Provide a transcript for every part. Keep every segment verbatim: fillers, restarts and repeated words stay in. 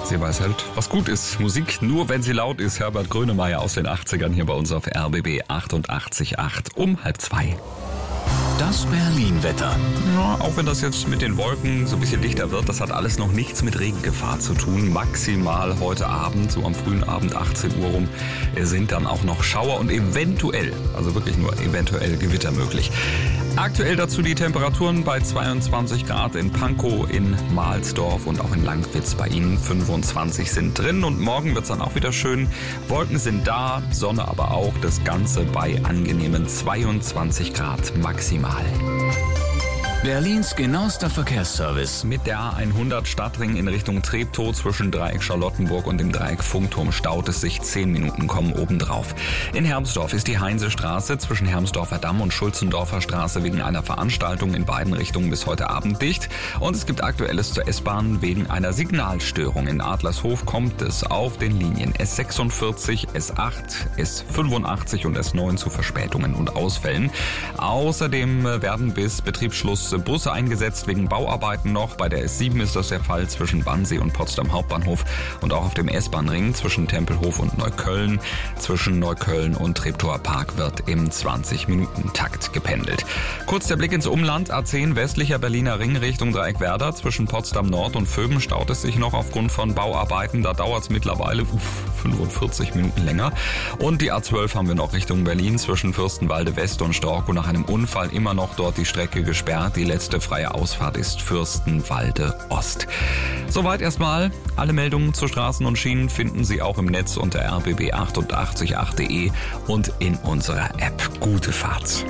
Sie weiß halt, was gut ist. Musik nur, wenn sie laut ist. Herbert Grönemeyer aus den achtzigern hier bei uns auf R B B achtundachtzig Komma acht um halb zwei. Das Berlin-Wetter. Ja, auch wenn das jetzt mit den Wolken so ein bisschen dichter wird, das hat alles noch nichts mit Regengefahr zu tun. Maximal heute Abend, so am frühen Abend, achtzehn Uhr rum, sind dann auch noch Schauer und eventuell, also wirklich nur eventuell Gewitter möglich. Aktuell dazu die Temperaturen bei zweiundzwanzig Grad in Pankow, in Mahlsdorf und auch in Langwitz. Bei Ihnen fünfundzwanzig sind drin und morgen wird es dann auch wieder schön. Wolken sind da, Sonne aber auch. Das Ganze bei angenehmen zweiundzwanzig Grad maximal. Berlins genauester Verkehrsservice. Mit der A hundert Stadtring in Richtung Treptow zwischen Dreieck Charlottenburg und dem Dreieck Funkturm staut es sich. Zehn Minuten kommen obendrauf. In Hermsdorf ist die Heinsestraße zwischen Hermsdorfer Damm und Schulzendorfer Straße wegen einer Veranstaltung in beiden Richtungen bis heute Abend dicht. Und es gibt Aktuelles zur S-Bahn wegen einer Signalstörung. In Adlershof kommt es auf den Linien S sechsundvierzig, S acht, S fünfundachtzig und S neun zu Verspätungen und Ausfällen. Außerdem werden bis Betriebsschluss Busse eingesetzt wegen Bauarbeiten noch. Bei der S sieben ist das der Fall zwischen Wannsee und Potsdam Hauptbahnhof und auch auf dem S-Bahn-Ring zwischen Tempelhof und Neukölln. Zwischen Neukölln und Treptower Park wird im zwanzig-Minuten-Takt gependelt. Kurz der Blick ins Umland. A zehn westlicher Berliner Ring Richtung Dreieckwerder. Zwischen Potsdam Nord und Vöben staut es sich noch aufgrund von Bauarbeiten. Da dauert es mittlerweile uff, fünfundvierzig Minuten länger. Und die A zwölf haben wir noch Richtung Berlin zwischen Fürstenwalde West und Storkow. Nach einem Unfall immer noch dort die Strecke gesperrt. Die letzte freie Ausfahrt ist Fürstenwalde Ost. Soweit erstmal. Alle Meldungen zu Straßen und Schienen finden Sie auch im Netz unter r b b achtundachtzig Komma acht punkt de und in unserer App. Gute Fahrt.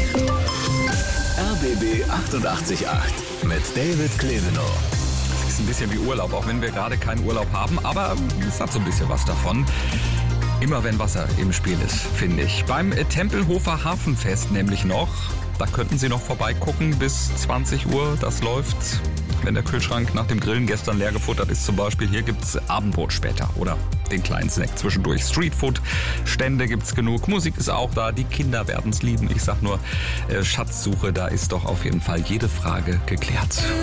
R B B achtundachtzig Komma acht mit David Klevenow. Es ist ein bisschen wie Urlaub, auch wenn wir gerade keinen Urlaub haben, aber es hat so ein bisschen was davon. Immer wenn Wasser im Spiel ist, finde ich. Beim Tempelhofer Hafenfest nämlich noch. Da könnten Sie noch vorbeigucken bis zwanzig Uhr. Das läuft, wenn der Kühlschrank nach dem Grillen gestern leer gefuttert ist zum Beispiel. Hier gibt's Abendbrot später oder den kleinen Snack zwischendurch. Streetfood, Stände gibt's genug. Musik ist auch da. Die Kinder werden's lieben. Ich sag nur, äh, Schatzsuche, da ist doch auf jeden Fall jede Frage geklärt.